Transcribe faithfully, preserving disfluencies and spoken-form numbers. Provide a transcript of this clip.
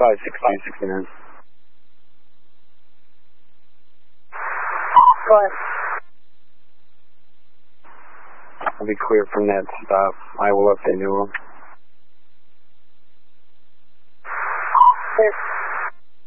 five six two sixty-nine. Go ahead. I'll be clear from that stop. I will update New World. Clear.